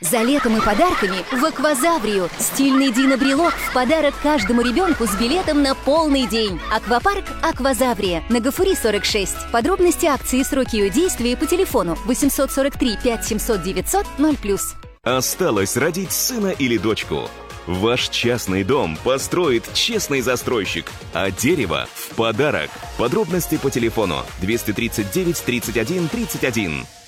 За летом и подарками в Аквазаврию. Стильный динобрелок в подарок каждому ребенку с билетом на полный день. Аквапарк Аквазаврия. На Гафури 46. Подробности акции и сроки ее действия по телефону 843 5700 900 0+. Осталось родить сына или дочку. Ваш частный дом построит честный застройщик, а дерево в подарок. Подробности по телефону 239 31 31.